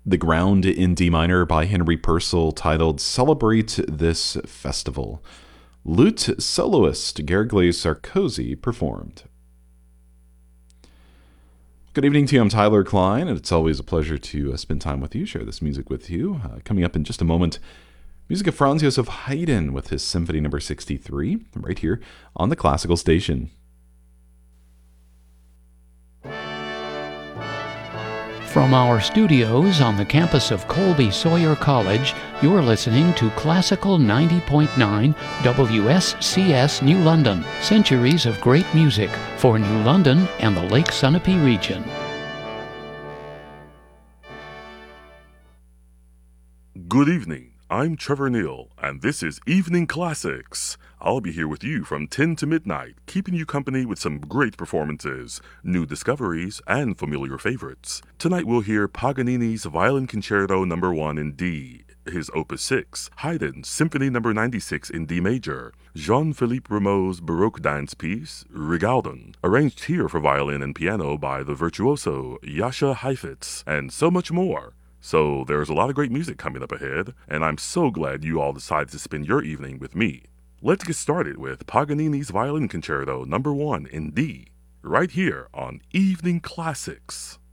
The Ground in D minor by Henry Purcell, titled Celebrate This Festival. Lute soloist Gergely Sarkozy performed. Good evening to you. I'm Tyler Klein, and it's always a pleasure to spend time with you, share this music with you. Coming up in just a moment, music of Franz Joseph Haydn with his Symphony No. 63, right here on the Classical Station. From our studios on the campus of Colby Sawyer College, you're listening to Classical 90.9 WSCS New London. Centuries of great music for New London and the Lake Sunapee region. Good evening. I'm Trevor Neal, and this is Evening Classics. I'll be here with you from 10 to midnight, keeping you company with some great performances, new discoveries, and familiar favorites. Tonight we'll hear Paganini's Violin Concerto No. 1 in D, his Opus 6, Haydn's Symphony No. 96 in D major, Jean-Philippe Rameau's Baroque dance piece, Rigaudon, arranged here for violin and piano by the virtuoso Jascha Heifetz, and so much more. So there's a lot of great music coming up ahead, and I'm so glad you all decided to spend your evening with me. Let's get started with Paganini's Violin Concerto No. 1 in D, right here on Evening Classics.